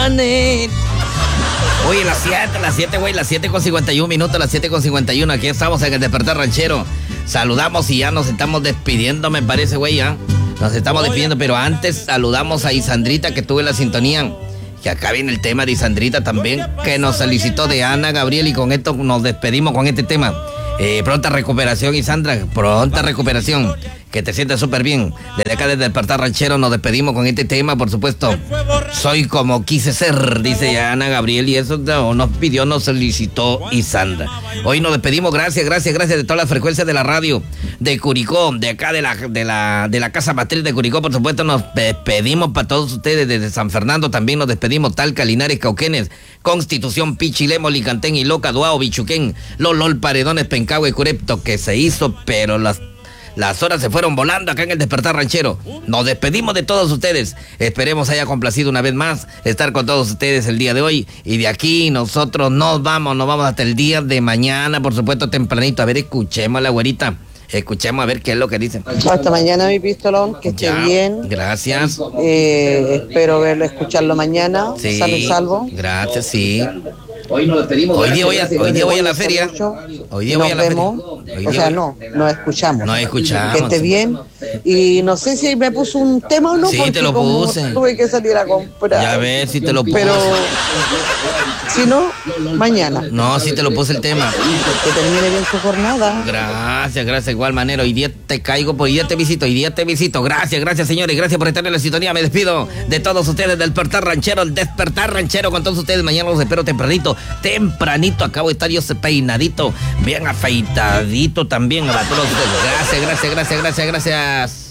manera. Oye, las 7, güey, las 7:51, las 7:51. Aquí estamos en el Despertar Ranchero. Saludamos y ya nos estamos despidiendo, me parece, güey, ya. Nos estamos despidiendo, pero antes saludamos a Isandrita, que tuve la sintonía. Que acá viene el tema de Isandrita también, que nos solicitó de Ana Gabriel, y con esto nos despedimos con este tema. Pronta recuperación, Isandra, pronta recuperación. Que te sientas súper bien. Desde acá, desde Despertar Ranchero, nos despedimos con este tema, por supuesto. Soy como quise ser, dice Ana Gabriel, y eso nos pidió, nos solicitó Isandra. Hoy nos despedimos, gracias de todas las frecuencias de la radio de Curicó, de acá de la casa matriz de Curicó, por supuesto. Nos despedimos para todos ustedes desde San Fernando, también nos despedimos Talca, Linares, Cauquenes, Constitución, Pichilemo, Licantén, Iloca, Duao, Bichuquén, Lolol, Paredones, Pencahue, Curepto, que se hizo, pero las horas se fueron volando acá en el Despertar Ranchero. Nos despedimos de todos ustedes. Esperemos haya complacido una vez más estar con todos ustedes el día de hoy. Y de aquí nosotros nos vamos hasta el día de mañana, por supuesto, tempranito. A ver, escuchemos a la güerita. Escuchemos a ver qué es lo que dicen. Hasta mañana, mi pistolón, que esté bien. Gracias. Espero escucharlo mañana. Sí, Sano y salvo. Gracias, sí. Hoy nos despedimos. Hoy día voy a la feria. Hoy día voy a la feria. Nos escuchamos. Nos escuchamos. Que esté bien. Y no sé si me puso un tema o no. Sí, te lo puse. Tuve que salir a comprar. Ya ves si te lo puse. Pero si no, mañana. No, sí te lo puse el tema. Que termine bien su jornada. Gracias, igual manera. Hoy día te caigo, hoy día te visito. Gracias, señores. Gracias por estar en la sintonía. Me despido de todos ustedes del Despertar Ranchero. El Despertar Ranchero con todos ustedes. Mañana los espero tempranito. Acabo de estar yo peinadito, bien afeitadito también. A todos ustedes. Gracias.